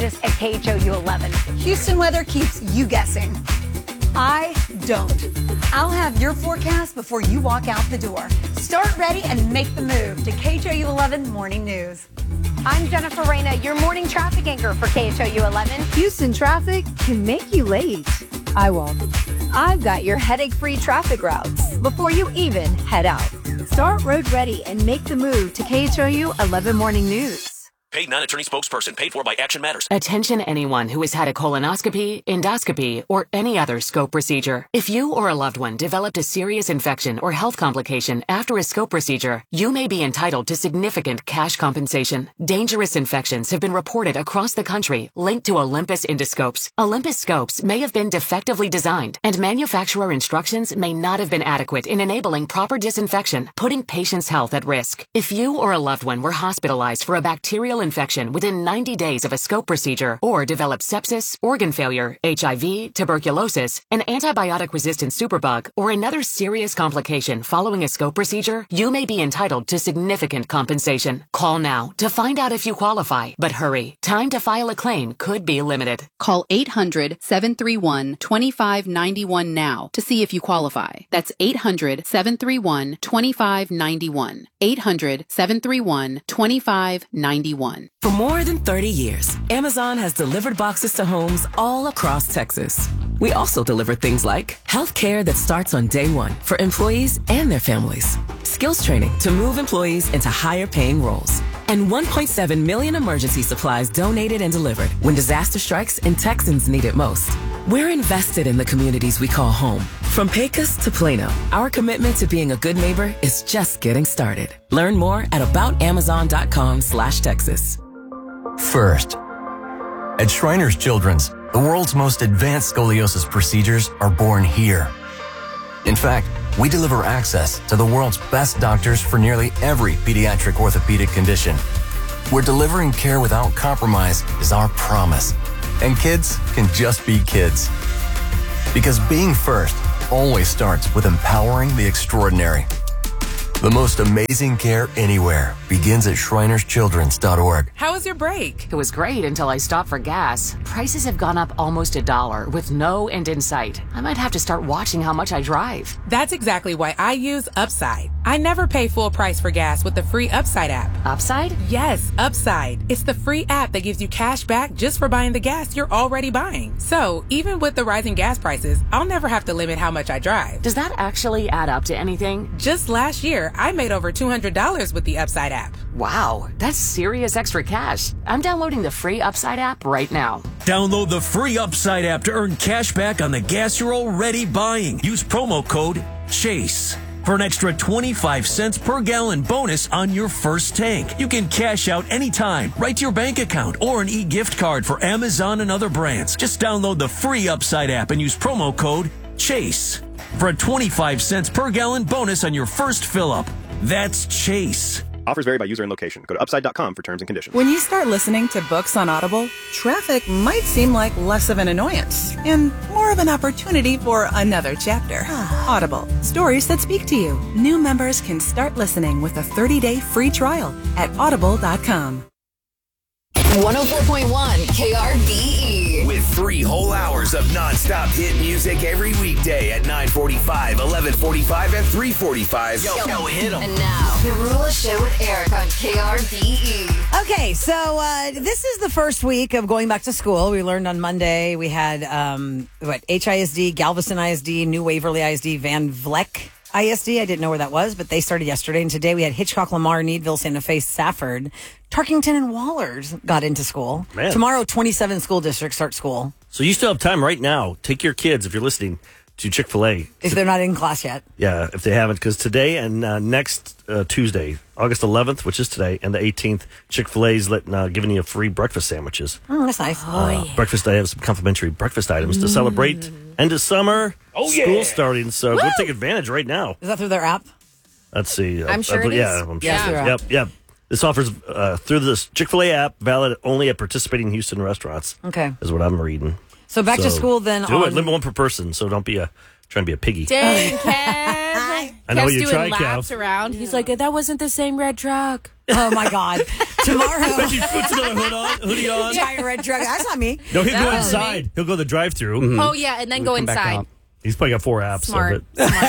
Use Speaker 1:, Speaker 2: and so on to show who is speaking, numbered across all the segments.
Speaker 1: Just at KHOU 11.
Speaker 2: Houston weather keeps you guessing. I don't. I'll have your forecast before you walk out the door. Start ready and make the move to KHOU 11 Morning News.
Speaker 1: I'm Jennifer Reyna, your morning traffic anchor for KHOU 11.
Speaker 3: Houston traffic can make you late. I won't. I've got your headache-free traffic routes before you even head out. Start road ready and make the move to KHOU 11 Morning News.
Speaker 4: Paid non-attorney spokesperson. Paid for by Action Matters.
Speaker 5: Attention anyone who has had a colonoscopy, endoscopy, or any other scope procedure. If you or a loved one developed a serious infection or health complication after a scope procedure, you may be entitled to significant cash compensation. Dangerous infections have been reported across the country linked to Olympus endoscopes. Olympus scopes may have been defectively designed, and manufacturer instructions may not have been adequate in enabling proper disinfection, putting patients' health at risk. If you or a loved one were hospitalized for a bacterial infection within 90 days of a scope procedure or developed sepsis, organ failure, HIV, tuberculosis, an antibiotic-resistant superbug, or another serious complication following a scope procedure, you may be entitled to significant compensation. Call now to find out if you qualify, but hurry. Time to file a claim could be limited.
Speaker 6: Call 800-731-2591 now to see if you qualify. That's 800-731-2591. 800-731-2591.
Speaker 7: For more than 30 years, Amazon has delivered boxes to homes all across Texas. We also deliver things like healthcare that starts on day one for employees and their families, skills training to move employees into higher paying roles, and 1.7 million emergency supplies donated and delivered when disaster strikes and Texans need it most. We're invested in the communities we call home. From Pecos to Plano, our commitment to being a good neighbor is just getting started. Learn more at aboutamazon.com/Texas.
Speaker 8: First, at Shriners Children's, the world's most advanced scoliosis procedures are born here. In fact, we deliver access to the world's best doctors for nearly every pediatric orthopedic condition. We're delivering care without compromise is our promise. And kids can just be kids. Because being first always starts with empowering the extraordinary. The most amazing care anywhere begins at ShrinersChildren's.org.
Speaker 5: How was your break? It was great until I stopped for gas. Prices have gone up almost $1 with no end in sight. I might have to start watching how much I drive.
Speaker 9: That's exactly why I use Upside. I never pay full price for gas with the free Upside app.
Speaker 5: Upside?
Speaker 9: Yes, Upside. It's the free app that gives you cash back just for buying the gas you're already buying. So even with the rising gas prices, I'll never have to limit how much I drive.
Speaker 5: Does that actually add up to anything?
Speaker 9: Just last year, I made over $200 with the Upside app.
Speaker 5: Wow, that's serious extra cash. I'm downloading the free Upside app right now.
Speaker 10: Download the free Upside app to earn cash back on the gas you're already buying. Use promo code CHASE for an extra 25 cents per gallon bonus on your first tank. You can cash out anytime, right to your bank account, or an e-gift card for Amazon and other brands. Just download the free Upside app and use promo code CHASE for a 25 cents per gallon bonus on your first fill-up. That's CHASE.
Speaker 11: Offers vary by user and location. Go to upside.com for terms and conditions.
Speaker 12: When you start listening to books on Audible, traffic might seem like less of an annoyance and more of an opportunity for another chapter. Audible, stories that speak to you. New members can start listening with a 30-day free trial at audible.com.
Speaker 13: 104.1 KRBE.
Speaker 14: With 3 whole hours of nonstop hit music every weekday at 9:45, 11:45, and 3:45.
Speaker 13: Yo, hit 'em. And now, The Rula Show with Eric on KRBE.
Speaker 15: Okay, so this is the first week of going back to school. We learned on Monday we had, HISD, Galveston ISD, New Waverly ISD, Van Vleck ISD. I didn't know where that was, but they started yesterday. And today we had Hitchcock, Lamar, Needville, Santa Fe, Safford, Tarkington, and Wallers got into school.
Speaker 16: Man.
Speaker 15: Tomorrow, 27 school districts start school.
Speaker 16: So you still have time right now. Take your kids, if you're listening, to Chick-fil-A.
Speaker 15: If they're not in class yet.
Speaker 16: Yeah, if they haven't. Because today and next Tuesday, August 11th, which is today, and the 18th, Chick-fil-A's giving you free breakfast sandwiches.
Speaker 15: That's nice.
Speaker 16: Breakfast, I have some complimentary breakfast items to celebrate end of summer. School starting, so go take advantage right now.
Speaker 15: Is that through their app?
Speaker 16: Let's see.
Speaker 15: I'm sure it is.
Speaker 16: Yeah, I'm
Speaker 15: Yeah.
Speaker 16: sure. Yep. This offers through this Chick-fil-A app, valid only at participating Houston restaurants.
Speaker 15: Okay.
Speaker 16: Is what I'm reading.
Speaker 15: So back to school then.
Speaker 16: Do it. Limit one per person, so don't be trying to be a piggy.
Speaker 9: Dang, Ken.
Speaker 6: I
Speaker 16: know
Speaker 6: Kev's
Speaker 16: you
Speaker 6: doing
Speaker 16: tried,
Speaker 6: laps
Speaker 16: Kev.
Speaker 6: around. He's like, that wasn't the same red truck.
Speaker 15: Oh my God! Tomorrow,
Speaker 16: But she puts another hoodie on.
Speaker 15: giant red truck. That's not me.
Speaker 16: No, he'll
Speaker 6: That
Speaker 16: go
Speaker 6: was
Speaker 16: inside. He'll go to the drive-through.
Speaker 17: Mm-hmm.
Speaker 6: Oh, yeah, and then go
Speaker 17: come back
Speaker 6: inside.
Speaker 17: out.
Speaker 16: He's probably got 4 apps.
Speaker 6: Smart.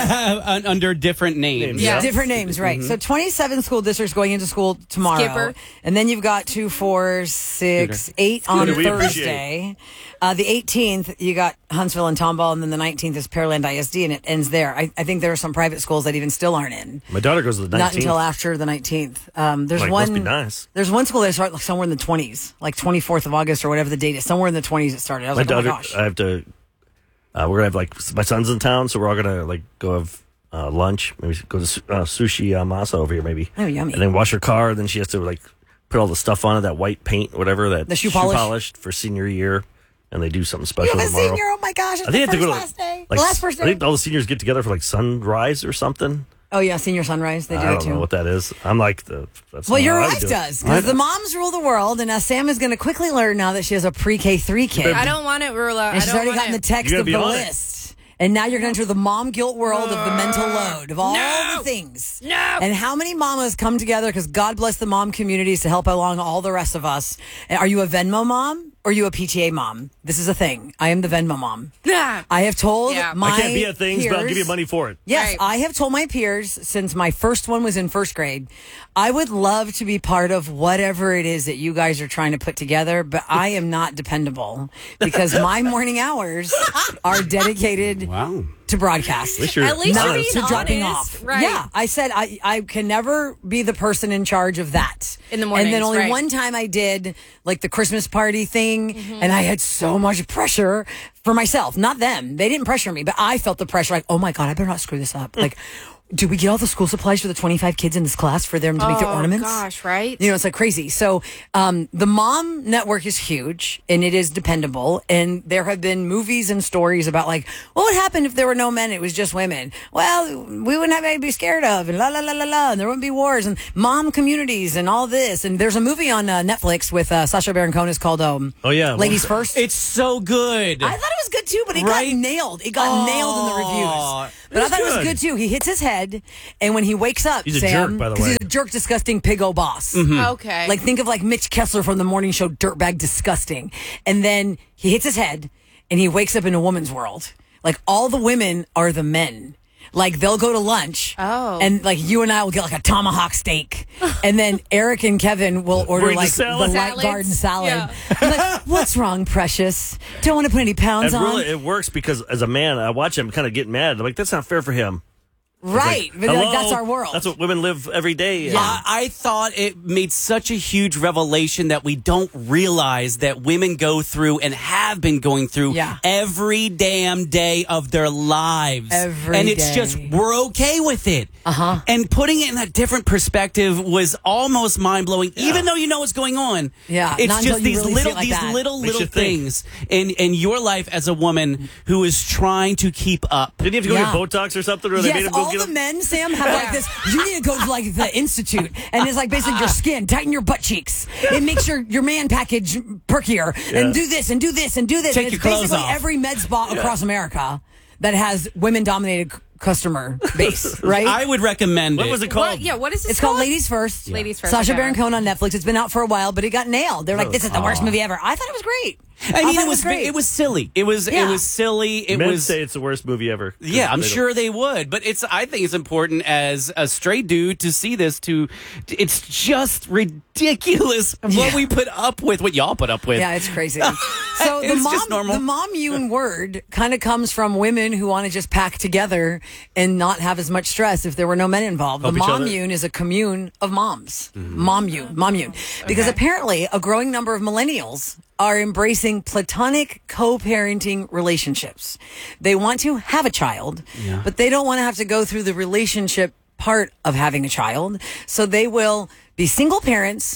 Speaker 17: Under different names.
Speaker 6: Yeah.
Speaker 15: Different names, right? So 27 school districts going into school tomorrow.
Speaker 6: Skipper.
Speaker 15: And then you've got 2, 4, 6, 8 on
Speaker 16: Scooter, we
Speaker 15: Thursday. The 18th, you got Huntsville and Tomball, and then the 19th is Pearland ISD, and it ends there. I think there are some private schools that even still aren't in.
Speaker 16: My daughter goes to the 19th.
Speaker 15: Not until after the 19th. There's
Speaker 16: Like,
Speaker 15: one.
Speaker 16: must be nice.
Speaker 15: There's one school that starts like somewhere in the 20s, like 24th of August or whatever the date is. Somewhere in the 20s it started. I was
Speaker 16: My
Speaker 15: like,
Speaker 16: daughter,
Speaker 15: oh my gosh.
Speaker 16: I have to. We're gonna have like my son's in town, so we're all gonna like go have lunch. Maybe go to Sushi Masa over here, maybe.
Speaker 15: Oh, yummy.
Speaker 16: And then wash her car. And then she has to like put all the stuff on it, that white paint, whatever, that
Speaker 15: The shoe polish?
Speaker 16: polished for senior year. And they do something
Speaker 15: You
Speaker 16: special
Speaker 15: have a
Speaker 16: tomorrow.
Speaker 15: senior? Oh my gosh! It's
Speaker 16: I think
Speaker 15: the
Speaker 16: they have to
Speaker 15: first
Speaker 16: go to
Speaker 15: last day.
Speaker 16: like,
Speaker 15: The last first
Speaker 16: I
Speaker 15: day.
Speaker 16: think all the seniors get together for like sunrise or something.
Speaker 15: Oh yeah, senior sunrise. They do
Speaker 16: I
Speaker 15: it
Speaker 16: don't
Speaker 15: too.
Speaker 16: know what that is. I'm like that's
Speaker 15: Well,
Speaker 16: not
Speaker 15: your
Speaker 16: how I would
Speaker 15: wife
Speaker 16: do it.
Speaker 15: does, because the moms rule the world, and now Sam is going to quickly learn now that she has a pre-K 3 kid.
Speaker 6: I don't want it, Rula.
Speaker 15: And she's
Speaker 6: I don't
Speaker 15: already
Speaker 6: want
Speaker 15: gotten the
Speaker 6: it.
Speaker 15: text
Speaker 16: You gotta
Speaker 15: of
Speaker 16: be
Speaker 15: the
Speaker 16: on it.
Speaker 15: list. And now you're going to enter the mom guilt world of the mental load of all the things.
Speaker 6: No.
Speaker 15: And how many mamas come together, because God bless the mom communities to help along all the rest of us. And are you a Venmo mom or are you a PTA mom? This is a thing. I am the Venmo mom.
Speaker 6: Yeah.
Speaker 15: I have told my
Speaker 16: I can't be at things, but I'll give you
Speaker 15: peers-
Speaker 16: money for it.
Speaker 15: Yes,
Speaker 6: Right.
Speaker 15: I have told my peers since my first one was in first grade, I would love to be part of whatever it is that you guys are trying to put together, but I am not dependable because my morning hours are dedicated to broadcast.
Speaker 6: At least
Speaker 15: not
Speaker 6: you're being
Speaker 15: to dropping
Speaker 6: honest,
Speaker 15: off.
Speaker 6: right.
Speaker 15: Yeah, I said I can never be the person in charge of that.
Speaker 6: In the mornings,
Speaker 15: and then only
Speaker 6: right.
Speaker 15: one time I did like the Christmas party thing, and I had so much pressure for myself, not them. They didn't pressure me, but I felt the pressure. Like, oh my God, I better not screw this up. Like, do we get all the school supplies for the 25 kids in this class for them to make their ornaments?
Speaker 6: Gosh, right?
Speaker 15: You know, it's like crazy. So the mom network is huge and it is dependable. And there have been movies and stories about like, what would happen if there were no men? It was just women. Well, we wouldn't have anything to be scared of and la, la, la, la, la. And there wouldn't be wars and mom communities and all this. And there's a movie on Netflix with Sacha Baron Cohen. It's called Ladies First.
Speaker 17: It's so good.
Speaker 15: I thought it was good too, but it
Speaker 17: Right?
Speaker 15: got nailed. It got nailed in the reviews. But I thought it was good too. He hits his head, and when he wakes up,
Speaker 16: He's a
Speaker 15: Sam,
Speaker 16: jerk, by the
Speaker 15: 'cause
Speaker 16: way.
Speaker 15: he's a jerk, disgusting pig-o boss.
Speaker 6: Okay.
Speaker 15: Like think of like Mitch Kessler from the morning show, dirtbag, disgusting. And then he hits his head, and he wakes up in a woman's world. Like all the women are the men. Like they'll go to lunch, and like you and I will get like a tomahawk steak, and then Eric and Kevin will order
Speaker 16: Bring the
Speaker 15: like the
Speaker 16: salad.
Speaker 15: light garden salad.
Speaker 6: Yeah.
Speaker 15: I'm like, what's wrong, precious? Don't want to put any pounds
Speaker 16: And
Speaker 15: on.
Speaker 16: really, it works because as a man, I watch him kind of get mad. I'm like, that's not fair for him.
Speaker 15: Right,
Speaker 16: Like,
Speaker 15: but like,
Speaker 16: hello?
Speaker 15: that's our world.
Speaker 16: That's what women live every day. in.
Speaker 17: I thought it made such a huge revelation that we don't realize that women go through and have been going through every damn day of their lives.
Speaker 15: Every
Speaker 17: it's
Speaker 15: day.
Speaker 17: just, we're okay with it. And putting it in a different perspective was almost mind blowing, even though you know what's going on.
Speaker 15: Yeah,
Speaker 17: It's
Speaker 15: not
Speaker 17: just
Speaker 15: until you
Speaker 17: these
Speaker 15: really see
Speaker 17: little,
Speaker 15: it like that.
Speaker 17: little
Speaker 16: Makes you think.
Speaker 17: things in your life as a woman who is trying to keep up.
Speaker 16: Didn't you have to go
Speaker 15: Yeah.
Speaker 16: get Botox or something? Or they made
Speaker 15: Yes,
Speaker 16: him go
Speaker 15: all
Speaker 16: get
Speaker 15: the
Speaker 16: him?
Speaker 15: men, Sam, have like this. You need to go to like the institute, and it's like basically your skin, tighten your butt cheeks. It makes your man package perkier, and do this and do this and do this.
Speaker 17: Take
Speaker 15: and
Speaker 17: your
Speaker 15: it's
Speaker 17: clothes
Speaker 15: basically
Speaker 17: off.
Speaker 15: every med spa across America that has women-dominated customer base, right?
Speaker 17: I would recommend
Speaker 16: What
Speaker 17: it.
Speaker 16: was it called?
Speaker 6: What is this
Speaker 15: It's called Ladies First.
Speaker 6: Ladies First,
Speaker 15: Sacha
Speaker 6: okay.
Speaker 15: Baron Cohen on Netflix. It's been out for a while, but it got nailed. They're like, "This is the worst movie ever." I thought it was great.
Speaker 17: I mean,
Speaker 15: thought
Speaker 17: it was silly. It was silly. It
Speaker 16: Men
Speaker 17: was
Speaker 16: say it's the worst movie ever.
Speaker 17: Yeah, I'm
Speaker 16: They don't-
Speaker 17: sure they would, but I think it's important as a straight dude to see this. It's just ridiculous what we put up with, what y'all put up with.
Speaker 15: Yeah, it's crazy. So
Speaker 17: It's just normal.
Speaker 15: the mommune word kind of comes from women who want to just pack together and not have as much stress if there were no men involved.
Speaker 16: Help
Speaker 15: The
Speaker 16: each other.
Speaker 15: mommune is a commune of moms. Mommune. Because apparently a growing number of millennials are embracing platonic co-parenting relationships. They want to have a child, but they don't want to have to go through the relationship part of having a child. So they will be single parents.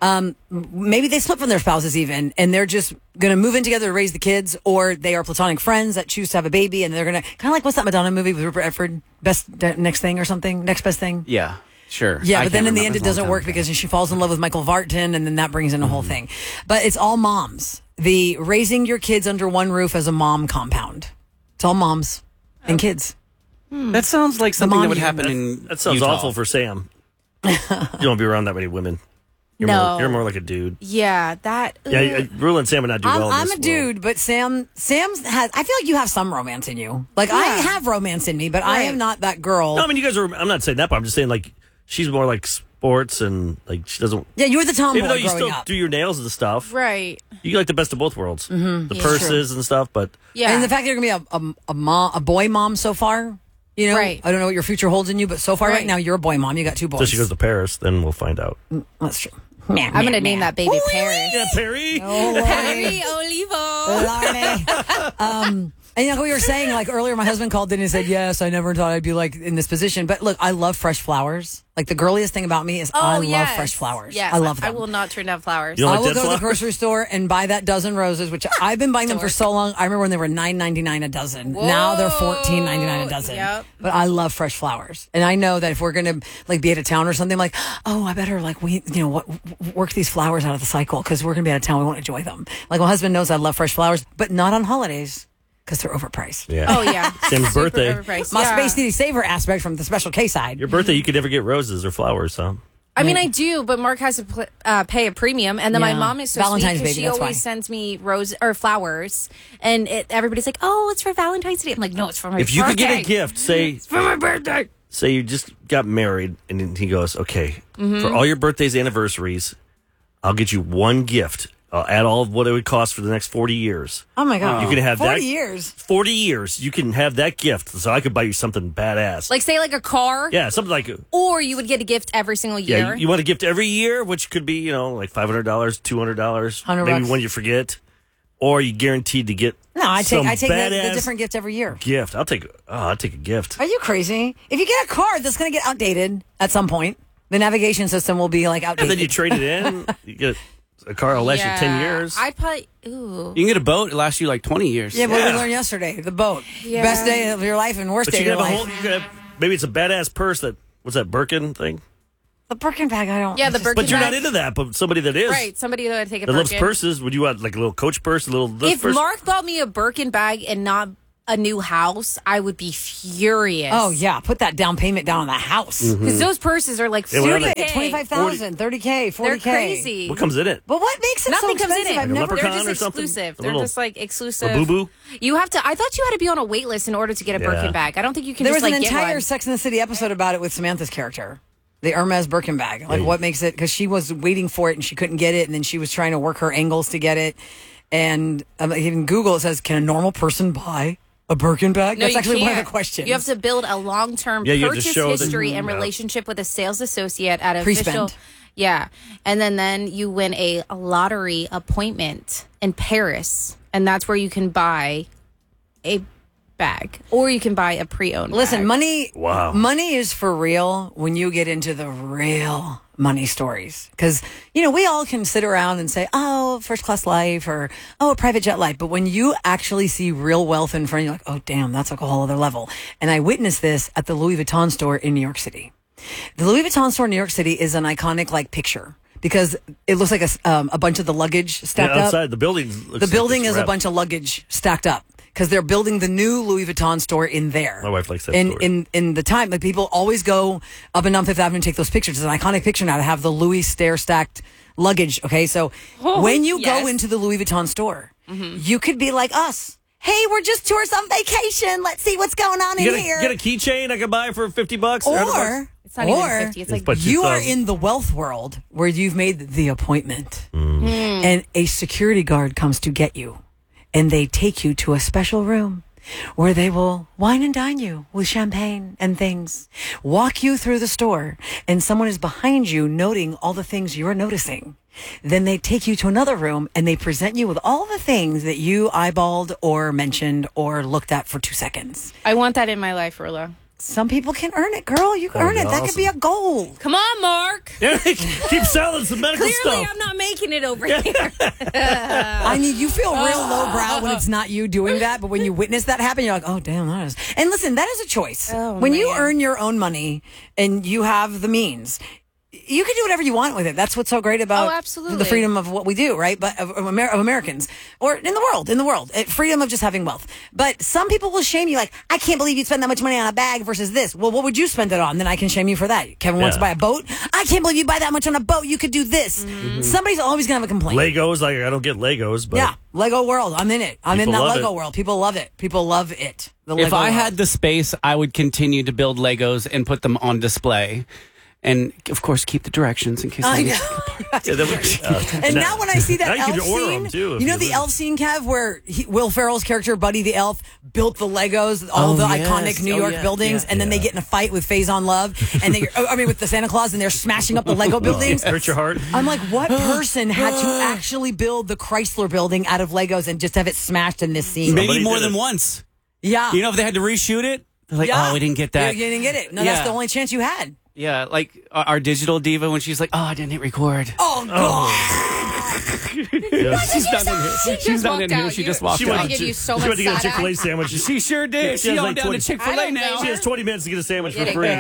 Speaker 15: Maybe they split from their spouses even, and they're just going to move in together to raise the kids, or they are platonic friends that choose to have a baby, and they're going to kind of like, what's that Madonna movie with Rupert Everett? Next thing or something? Next best thing?
Speaker 17: Yeah, sure.
Speaker 15: Yeah,
Speaker 17: I
Speaker 15: but then
Speaker 17: can't
Speaker 15: in the
Speaker 17: remember.
Speaker 15: end, it
Speaker 17: It's a long
Speaker 15: doesn't
Speaker 17: time
Speaker 15: work
Speaker 17: ago.
Speaker 15: because she falls in love with Michael Vartan, and then that brings in a whole thing. But it's all moms. The raising your kids under one roof as a mom compound. It's all moms and kids.
Speaker 17: That sounds like something that would happen in
Speaker 16: That sounds
Speaker 17: Utah.
Speaker 16: awful for Sam. You don't be around that many women. You're more like a dude.
Speaker 6: Yeah, that.
Speaker 16: Yeah, Rula and Sam would not do well in
Speaker 15: I'm
Speaker 16: this
Speaker 15: a dude, but Sam has. I feel like you have some romance in you. Like I have romance in me, but I am not that girl.
Speaker 16: No, I mean you guys are. I'm not saying that, but I'm just saying like she's more like sports and like she doesn't.
Speaker 15: Yeah, you were the tomboy
Speaker 16: even though you
Speaker 15: growing
Speaker 16: still
Speaker 15: up.
Speaker 16: do your nails and stuff.
Speaker 6: Right.
Speaker 16: You like the best of both worlds.
Speaker 15: Mhm.
Speaker 16: The
Speaker 15: Yeah.
Speaker 16: purses and stuff, but
Speaker 6: Yeah.
Speaker 15: And the fact that you're gonna be a boy mom so far. You know,
Speaker 6: Right.
Speaker 15: I don't know what your future holds in you, but so far right
Speaker 6: Right.
Speaker 15: now you're a boy mom. You got 2 boys.
Speaker 16: until she goes to Paris, then we'll find out.
Speaker 15: That's true.
Speaker 6: I'm going to name that baby Paris.
Speaker 16: Yeah, Perry.
Speaker 15: Oh, Lordy.
Speaker 6: Perry Olivo.
Speaker 15: Lordy. And you know, we were saying like earlier, my husband called in and said, yes, I never thought I'd be like in this position. But look, I love fresh flowers. Like the girliest thing about me is I love fresh flowers.
Speaker 6: Yes,
Speaker 15: I love them.
Speaker 6: I will not turn down flowers.
Speaker 15: I will go to the grocery store and buy that dozen roses, which I've been buying them for so long. I remember when they were $9.99 a dozen. Now they're $14.99 a dozen.
Speaker 6: Yep.
Speaker 15: But I love fresh flowers, and I know that if we're gonna like be out of town or something, like I better like work these flowers out of the cycle because we're gonna be out of town. We won't enjoy them. Like my husband knows I love fresh flowers, but not on holidays. Because they're overpriced.
Speaker 16: Yeah.
Speaker 6: Oh, yeah.
Speaker 16: Sam's birthday.
Speaker 6: Overpriced.
Speaker 15: My
Speaker 6: Yeah.
Speaker 15: Space Needy Saver aspect from the Special K side.
Speaker 16: Your birthday, you could never get roses or flowers, huh?
Speaker 6: I mean, I do, but Mark has to pay a premium, and then my
Speaker 15: Yeah.
Speaker 6: mom is so
Speaker 15: Valentine's
Speaker 6: sweet 'cause
Speaker 15: baby,
Speaker 6: she
Speaker 15: that's
Speaker 6: always
Speaker 15: why.
Speaker 6: sends me rose or flowers, and everybody's like, "Oh, it's for Valentine's Day." I'm like, "No, it's for my
Speaker 16: If you
Speaker 6: birthday.
Speaker 16: could get a gift, say
Speaker 6: It's for my birthday."
Speaker 16: say you just got married, and then he goes, okay,
Speaker 6: Mhm.
Speaker 16: for all your birthdays, anniversaries, I'll get you one gift. I'll add all of what it would cost for the next 40 years.
Speaker 15: Oh my God.
Speaker 16: You can have
Speaker 15: 40
Speaker 16: that.
Speaker 15: years.
Speaker 16: 40 years. You can have that gift. So I could buy you something badass.
Speaker 6: Like, say, like a car,
Speaker 16: Yeah, something like,
Speaker 6: or you would get a gift every single year.
Speaker 16: yeah, you want a gift every year, which could be, like $500, $200,
Speaker 15: $100
Speaker 16: maybe
Speaker 15: bucks.
Speaker 16: one you forget. Or you guaranteed to get
Speaker 15: No, I take the
Speaker 16: badass
Speaker 15: different gift every year.
Speaker 16: gift. I'll take a gift.
Speaker 15: Are you crazy? If you get a car that's going to get outdated at some point, the navigation system will be like
Speaker 16: And
Speaker 15: outdated.
Speaker 16: then you trade it in. You get a car that'll last you 10 years.
Speaker 6: I'd probably, ooh.
Speaker 17: You can get a boat. It lasts you like 20 years.
Speaker 15: Yeah, but we learned yesterday, the boat.
Speaker 6: Yeah.
Speaker 15: Best day of your life and worst
Speaker 16: But
Speaker 15: day
Speaker 16: you
Speaker 15: of
Speaker 16: can
Speaker 15: your
Speaker 16: have a
Speaker 15: life.
Speaker 16: whole. You can have, maybe it's a badass purse that. What's that Birkin thing?
Speaker 15: The Birkin bag, I don't.
Speaker 6: Yeah, the Birkin
Speaker 16: But you're not
Speaker 6: bag.
Speaker 16: into that. But somebody that is.
Speaker 6: Right, somebody that would take a
Speaker 16: That loves
Speaker 6: Birkin.
Speaker 16: purses. Would you want like a little Coach purse, a little this
Speaker 6: If
Speaker 16: purse?
Speaker 6: Mark bought me a Birkin bag and not a new house, I would be furious.
Speaker 15: Oh, yeah. Put that down payment down on the house.
Speaker 6: Because those purses are like
Speaker 16: Yeah, what are they?
Speaker 6: 40K.
Speaker 15: 25,000, 30K, 40K.
Speaker 6: They're crazy.
Speaker 16: What comes in it?
Speaker 15: But what makes it
Speaker 6: Nothing
Speaker 15: so
Speaker 6: comes in
Speaker 15: expensive?
Speaker 6: it.
Speaker 15: I've
Speaker 16: Like a
Speaker 15: never.
Speaker 16: leprechaun
Speaker 6: They're just
Speaker 16: or something?
Speaker 6: exclusive.
Speaker 16: A
Speaker 6: They're
Speaker 16: little-
Speaker 6: just like exclusive.
Speaker 16: A boo-boo?
Speaker 6: You have to. I thought you had to be on a wait list in order to get a
Speaker 16: Yeah.
Speaker 6: Birkin bag. I don't think you can
Speaker 15: There
Speaker 6: just
Speaker 15: was an
Speaker 6: like get
Speaker 15: entire
Speaker 6: one.
Speaker 15: Sex and the City episode about it with Samantha's character. The Hermes Birkin bag. Like, what makes it? Because she was waiting for it and she couldn't get it, and then she was trying to work her angles to get it. And even Google it says, "Can a normal person buy a Birkin bag?"
Speaker 6: No,
Speaker 15: That's
Speaker 6: you
Speaker 15: actually one of
Speaker 6: can't.
Speaker 15: the questions.
Speaker 6: You have to build a long-term
Speaker 16: Yeah, you have to
Speaker 6: purchase
Speaker 16: show that-
Speaker 6: history and
Speaker 16: Yeah.
Speaker 6: relationship with a sales associate at a
Speaker 15: Pre-spend.
Speaker 6: official. Yeah, and then you win a lottery appointment in Paris, and that's where you can buy a bag, or you can buy a pre-owned.
Speaker 15: Listen,
Speaker 6: bag.
Speaker 15: money.
Speaker 16: Wow.
Speaker 15: Money is for real when you get into the real money stories. Because we all can sit around and say, "Oh, first class life," or "Oh, a private jet life." But when you actually see real wealth in front of you, like, "Oh, damn, that's like a whole other level." And I witnessed this at the Louis Vuitton store in New York City. The Louis Vuitton store in New York City is an iconic picture because it looks like a bunch of the luggage stacked
Speaker 16: Yeah,
Speaker 15: up.
Speaker 16: outside the building.
Speaker 15: The building is a bunch of luggage stacked up because they're building the new Louis Vuitton store in there.
Speaker 16: My wife likes that
Speaker 15: in,
Speaker 16: story.
Speaker 15: in the time, like people always go up and down Fifth Avenue and take those pictures. It's an iconic picture now to have the Louis stair stacked luggage. Okay, so when you go into the Louis Vuitton store, you could be like us. Hey, we're just tourists on vacation. Let's see what's going on
Speaker 16: You
Speaker 15: in here.
Speaker 16: get a keychain I can buy for $50 or $100.
Speaker 6: It's not even 50. It's like
Speaker 16: but
Speaker 15: you are
Speaker 16: 2,000.
Speaker 15: in the wealth world where you've made the appointment
Speaker 16: Mm.
Speaker 15: and a security guard comes to get you and they take you to a special room where they will wine and dine you with champagne and things, walk you through the store, and someone is behind you noting all the things you're noticing. Then they take you to another room and they present you with all the things that you eyeballed or mentioned or looked at for 2 seconds.
Speaker 6: I want that in my life, Rula.
Speaker 15: Some people can earn it, girl. You can earn it. That could be a goal.
Speaker 6: Come on, Mark.
Speaker 16: Keep selling some medical
Speaker 6: Clearly,
Speaker 16: stuff.
Speaker 6: I'm not making it over here.
Speaker 15: I mean, you feel real lowbrow when it's not you doing that, but when you witness that happen, you're like, oh, damn, that is. And listen, that is a choice. When you earn your own money and you have the means, you can do whatever you want with it. That's what's so great about
Speaker 6: absolutely.
Speaker 15: the freedom of what we do, right? But of Americans or in the world, freedom of just having wealth. But some people will shame you, like, I can't believe you spend that much money on a bag versus this. Well, what would you spend it on? Then I can shame you for that. Kevin wants to buy a boat. I can't believe you buy that much on a boat. You could do this. Mm-hmm. Somebody's always gonna have a complaint.
Speaker 16: Legos, like I don't get Legos, but
Speaker 15: yeah, Lego world. I'm in it. I'm in that Lego world. People love it. People love it.
Speaker 17: If I had the space, I would continue to build Legos and put them on display. And, of course, keep the directions in case
Speaker 15: I
Speaker 17: they
Speaker 15: know. And now when I see that elf scene, you know the elf scene, Kev, where Will Ferrell's character, Buddy the Elf, built the Legos, all the iconic New York buildings, and then they get in a fight with Faison Love, and with the Santa Claus, and they're smashing up the Lego buildings.
Speaker 16: Hurt your heart?
Speaker 15: I'm like, what person had to actually build the Chrysler building out of Legos and just have it smashed in this scene?
Speaker 17: Maybe more than once.
Speaker 15: Yeah.
Speaker 17: You know, if they had to reshoot it, they're like, oh, we didn't get that.
Speaker 15: You didn't get it. No, that's the only chance you had.
Speaker 17: Yeah, like our digital diva when she's like, oh, I didn't hit record.
Speaker 15: Oh, God.
Speaker 17: She's not in here. She just walked out.
Speaker 16: She went to get a Chick-fil-A sandwich.
Speaker 17: She sure did. She's on down to Chick-fil-A now.
Speaker 16: She has 20 minutes to get a sandwich for free.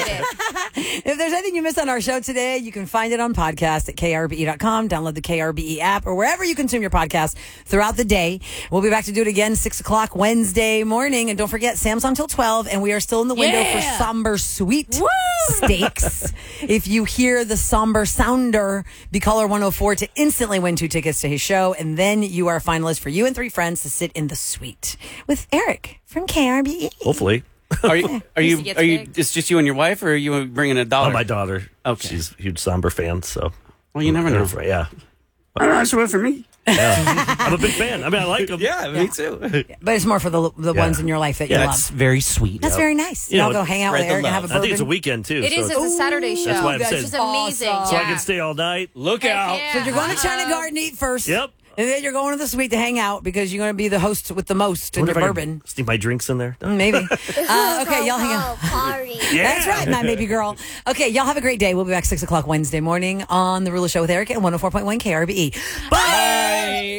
Speaker 15: If there's anything you missed on our show today, you can find it on podcast at krbe.com. Download the KRBE app or wherever you consume your podcast throughout the day. We'll be back to do it again 6 o'clock Wednesday morning. And don't forget, Sam's on till 12, and we are still in the window for Somber Sweet Steaks. If you hear the somber sounder, be caller 104 to instantly win 2 tickets to his show, and then you are a finalist for you and 3 friends to sit in the suite with Eric from KRBE.
Speaker 16: Hopefully.
Speaker 17: Are you? It's just you and your wife, or are you bringing a daughter?
Speaker 16: Oh, my daughter. Okay. She's a huge Somber fan, so.
Speaker 17: Well, you never know.
Speaker 16: Yeah.
Speaker 17: That's what for me.
Speaker 16: Yeah. I'm a big fan. I mean, I like them.
Speaker 17: Yeah, me too.
Speaker 15: But it's more for the ones in your life that you love.
Speaker 17: That's very sweet.
Speaker 15: That's very nice. I'll go hang out with Eric and have a bourbon.
Speaker 16: I think it's a weekend, too.
Speaker 6: It is. It's a Saturday show.
Speaker 16: That's why I'm saying.
Speaker 6: Which is amazing.
Speaker 16: So I can stay all night.
Speaker 17: Look out.
Speaker 15: So you're going to China Garden, eat first.
Speaker 16: Yep.
Speaker 15: And then you're going to the suite to hang out because you're going to be the host with the most in your bourbon.
Speaker 16: Sneak my drinks in there.
Speaker 15: Maybe. Okay, y'all hang out. That's right, my baby girl. Okay, y'all have a great day. We'll be back 6 o'clock Wednesday morning on The Rula Show with Eric at 104.1 KRBE. Bye!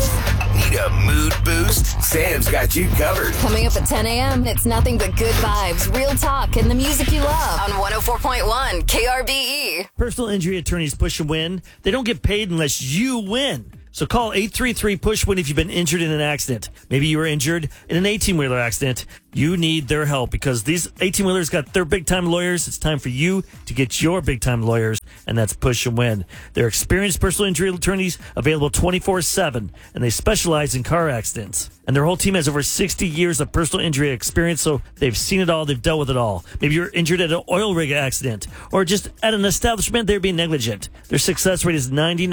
Speaker 14: Need a mood boost? Sam's got you covered.
Speaker 13: Coming up at 10 a.m., it's nothing but good vibes, real talk, and the music you love on 104.1 KRBE.
Speaker 16: Personal injury attorneys push and win. They don't get paid unless you win. So call 833-PUSH-WIN if you've been injured in an accident. Maybe you were injured in an 18-wheeler accident. You need their help because these 18-wheelers got their big-time lawyers. It's time for you to get your big-time lawyers, and that's Push and Win. They're experienced personal injury attorneys available 24/7, and they specialize in car accidents. And their whole team has over 60 years of personal injury experience, so they've seen it all. They've dealt with it all. Maybe you're injured at an oil rig accident or just at an establishment they're being negligent. Their success rate is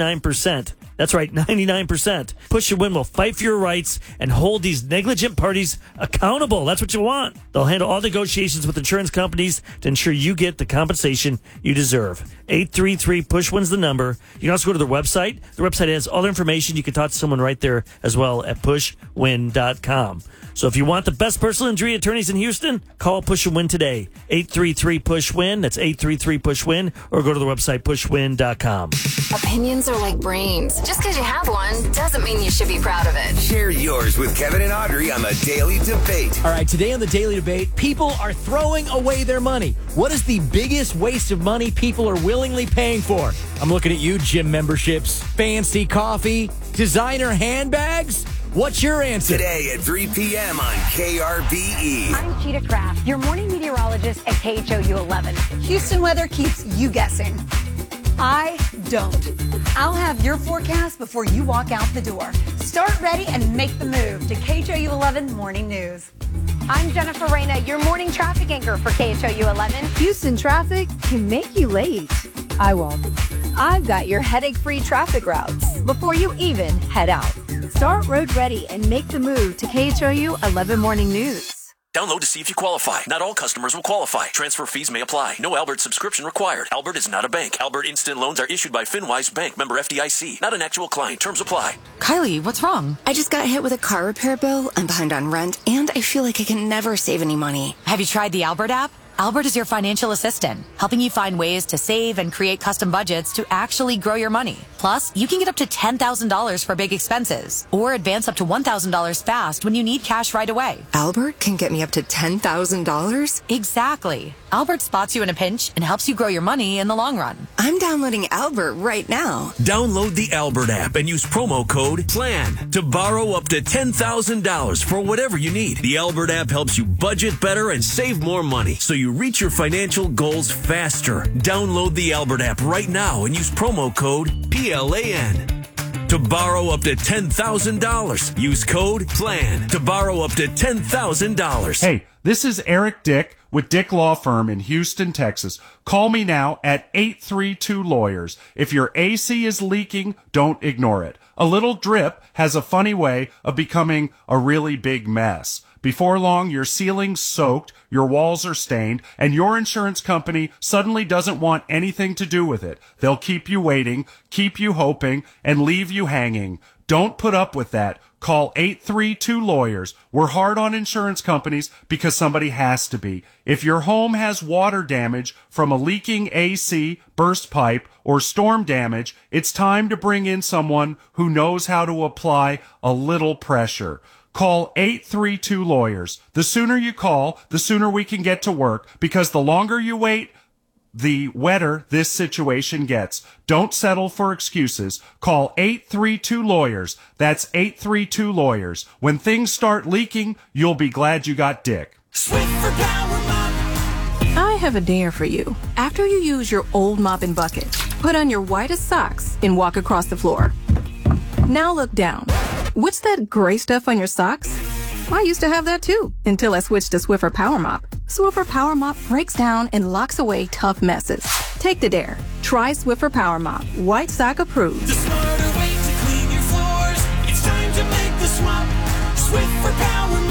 Speaker 16: 99%. That's right, 99%. Push and Win will fight for your rights and hold these negligent parties accountable. That's what you want. They'll handle all negotiations with insurance companies to ensure you get the compensation you deserve. 833-PUSH-WIN's the number. You can also go to their website. Their website has all the information. You can talk to someone right there as well at pushwin.com. So if you want the best personal injury attorneys in Houston, call Push and Win today. 833-PUSH-WIN. That's 833-PUSH-WIN. Or go to the website pushwin.com.
Speaker 13: Opinions are like brains. Just because you have one doesn't mean you should be proud of it.
Speaker 14: Share yours with Kevin and Audrey on the Daily Debate.
Speaker 18: All right, today on the Daily Debate, people are throwing away their money. What is the biggest waste of money people are willingly paying for? I'm looking at you, gym memberships, fancy coffee, designer handbags. What's your answer?
Speaker 14: Today at 3 p.m. on KRBE.
Speaker 2: I'm Cheetah Craft, your morning meteorologist at KHOU 11. Houston weather keeps you guessing. I don't. I'll have your forecast before you walk out the door. Start ready and make the move to KHOU 11 Morning News.
Speaker 1: I'm Jennifer Reyna, your morning traffic anchor for KHOU 11.
Speaker 3: Houston traffic can make you late. I won't. I've got your headache-free traffic routes before you even head out. Start road ready and make the move to KHOU 11 Morning News.
Speaker 4: Download to see if you qualify. Not all customers will qualify. Transfer fees may apply. No Albert subscription required. Albert is not a bank. Albert Instant Loans are issued by FinWise Bank, member FDIC. Not an actual client. Terms apply.
Speaker 19: Kylie, what's wrong? I just got hit with a car repair bill. I'm behind on rent, and I feel like I can never save any money.
Speaker 20: Have you tried the Albert app? Albert is your financial assistant, helping you find ways to save and create custom budgets to actually grow your money. Plus, you can get up to $10,000 for big expenses or advance up to $1,000 fast when you need cash right away.
Speaker 19: Albert can get me up to $10,000?
Speaker 20: Exactly. Albert spots you in a pinch and helps you grow your money in the long run.
Speaker 19: I'm downloading Albert right now.
Speaker 10: Download the Albert app and use promo code PLAN to borrow up to $10,000 for whatever you need. The Albert app helps you budget better and save more money so you reach your financial goals faster. Download the Albert app right now and use promo code PLAN to borrow up to $10,000. Use code PLAN to borrow up to $10,000.
Speaker 21: Hey, this is Eric Dick with Dick Law Firm in Houston, Texas. Call me now at 832-LAWYERS. If your AC is leaking, don't ignore it. A little drip has a funny way of becoming a really big mess. Before long, your ceiling's soaked, your walls are stained, and your insurance company suddenly doesn't want anything to do with it. They'll keep you waiting, keep you hoping, and leave you hanging. Don't put up with that. Call 832-LAWYERS. We're hard on insurance companies because somebody has to be. If your home has water damage from a leaking AC, burst pipe, or storm damage, it's time to bring in someone who knows how to apply a little pressure. Call 832-LAWYERS. The sooner you call, the sooner we can get to work, because the longer you wait, the wetter this situation gets. Don't settle for excuses. Call 832-LAWYERS. That's 832-LAWYERS. When things start leaking, you'll be glad you got Dick.
Speaker 22: Swiffer Power Mop. I have a dare for you. After you use your old mop and bucket, put on your whitest socks and walk across the floor. Now look down. What's that gray stuff on your socks? I used to have that too, until I switched to Swiffer Power Mop. Swiffer Power Mop breaks down and locks away tough messes. Take the dare. Try Swiffer Power Mop. White sock approved. The smarter way to clean your floors. It's time to make the swap. Swiffer Power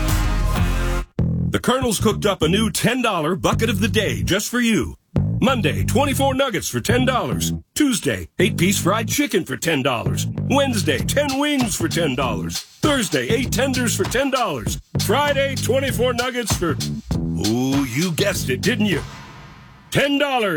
Speaker 22: Mop.
Speaker 23: The Colonel's cooked up a new $10 bucket of the day just for you. Monday, 24 nuggets for $10. Tuesday, 8-piece fried chicken for $10. Wednesday, 10 wings for $10. Thursday, 8 tenders for $10. Friday, 24 nuggets for... Ooh, you guessed it, didn't you? $10.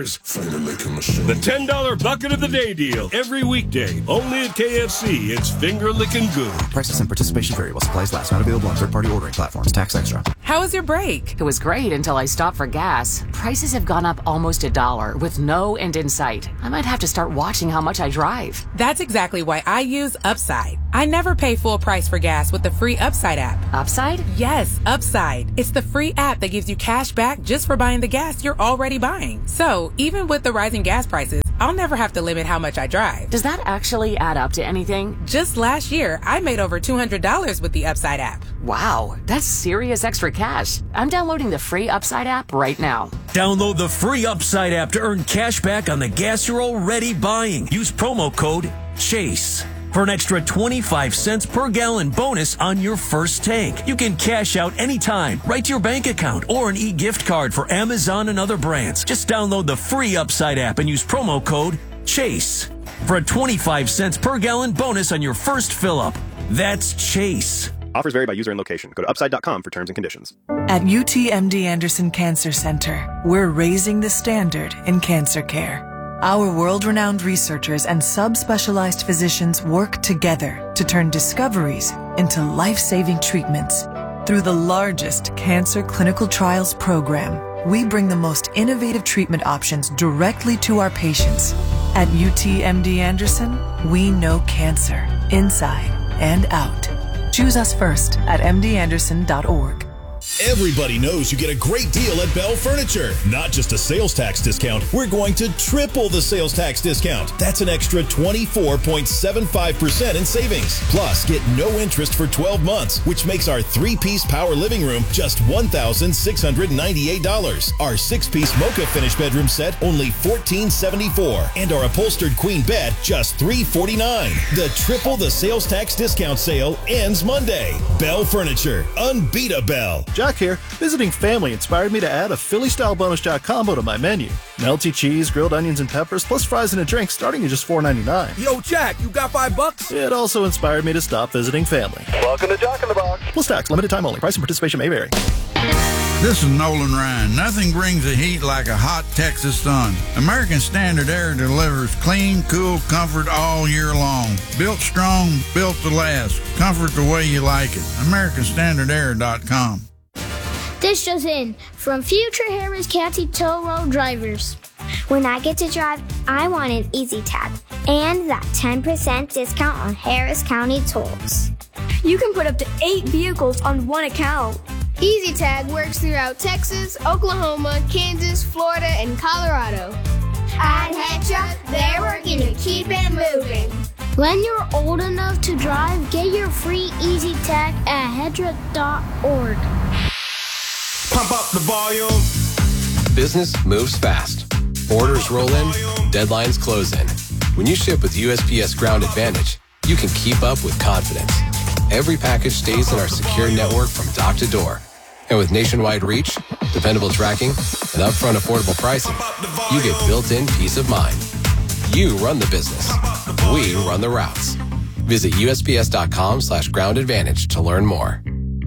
Speaker 23: The $10 bucket of the day deal. Every weekday. Only at KFC. It's finger licking good.
Speaker 24: Prices and participation vary while supplies last. Not available on third-party ordering platforms. Tax extra.
Speaker 9: How was your break?
Speaker 5: It was great until I stopped for gas. Prices have gone up almost $1 with no end in sight. I might have to start watching how much I drive.
Speaker 9: That's exactly why I use Upside. I never pay full price for gas with the free Upside app.
Speaker 5: Upside?
Speaker 9: Yes, Upside. It's the free app that gives you cash back just for buying the gas you're already buying. So, even with the rising gas prices, I'll never have to limit how much I drive.
Speaker 5: Does that actually add up to anything?
Speaker 9: Just last year, I made over $200 with the Upside app.
Speaker 5: Wow, that's serious extra cash. I'm downloading the free Upside app right now.
Speaker 10: Download the free Upside app to earn cash back on the gas you're already buying. Use promo code CHASE for an extra 25 cents per gallon bonus on your first tank. You can cash out anytime, right to your bank account, or an e-gift card for Amazon and other brands. Just download the free Upside app and use promo code CHASE for a 25 cents per gallon bonus on your first fill-up. That's CHASE.
Speaker 11: Offers vary by user and location. Go to upside.com for terms and conditions.
Speaker 25: At UTMD Anderson Cancer Center, we're raising the standard in cancer care. Our world-renowned researchers and subspecialized physicians work together to turn discoveries into life-saving treatments. Through the largest cancer clinical trials program, we bring the most innovative treatment options directly to our patients. At UTMD Anderson, we know cancer, inside and out. Choose us first at mdanderson.org.
Speaker 26: Everybody knows you get a great deal at Bell Furniture. Not just a sales tax discount, we're going to triple the sales tax discount. That's an extra 24.75% in savings. Plus, get no interest for 12 months, which makes our 3-piece power living room just $1,698. Our 6-piece mocha finish bedroom set only $1,474, and our upholstered queen bed just $349. The triple the sales tax discount sale ends Monday. Bell Furniture. Unbeat a Bell.
Speaker 27: Jack here. Visiting family inspired me to add a Philly-style bonus jack combo to my menu. Melty cheese, grilled onions and peppers, plus fries and a drink starting at just $4.99.
Speaker 28: Yo, Jack, you got $5?
Speaker 27: It also inspired me to stop visiting family.
Speaker 28: Welcome to Jack in the Box.
Speaker 27: Plus tax, limited time only. Price and participation may vary.
Speaker 6: This is Nolan Ryan. Nothing brings the heat like a hot Texas sun. American Standard Air delivers clean, cool comfort all year long. Built strong, built to last. Comfort the way you like it. AmericanStandardAir.com.
Speaker 7: This just in from future Harris County toll road drivers. When I get to drive, I want an Easy Tag and that 10% discount on Harris County tolls.
Speaker 8: You can put up to 8 vehicles on one account.
Speaker 12: Easy Tag works throughout Texas, Oklahoma, Kansas, Florida, and Colorado.
Speaker 7: At Hedra, they're working to keep it moving.
Speaker 8: When you're old enough to drive, get your free Easy Tag at hedra.org.
Speaker 13: Pump up the volume. Business moves fast. Orders roll in, deadlines close in. When you ship with USPS Ground Advantage, you can keep up with confidence. Every package stays in our secure network from dock to door. And with nationwide reach, dependable tracking, and upfront affordable pricing, you get built-in peace of mind. You run the business. We run the routes. Visit USPS.com/Ground Advantage to learn more.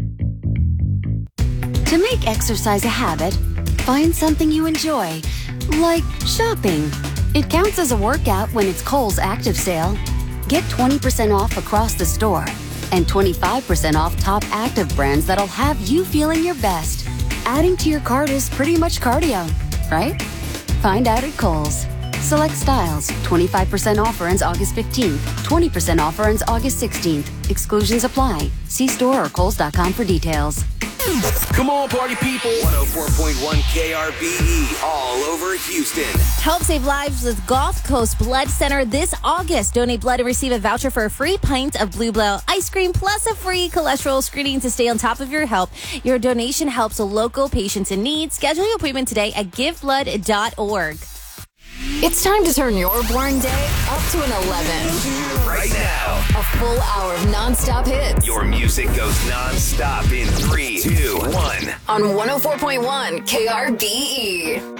Speaker 15: To make exercise a habit, find something you enjoy, like shopping. It counts as a workout when it's Kohl's Active Sale. Get 20% off across the store and 25% off top active brands that'll have you feeling your best. Adding to your cart is pretty much cardio, right? Find out at Kohl's. Select styles. 25% offer ends August 15th. 20% offer ends August 16th. Exclusions apply. See store or Kohls.com for details.
Speaker 14: Come on, party people. 104.1 KRBE, all over Houston.
Speaker 16: Help save lives with Gulf Coast Blood Center this August. Donate blood and receive a voucher for a free pint of Blue Bell ice cream, plus a free cholesterol screening to stay on top of your health. Your donation helps local patients in need. Schedule your appointment today at giveblood.org.
Speaker 17: It's time to turn your boring day up to an 11.
Speaker 14: Right now.
Speaker 17: A full hour of non-stop hits.
Speaker 14: Your music goes non-stop in 3, 2, 1.
Speaker 17: On 104.1 KRBE.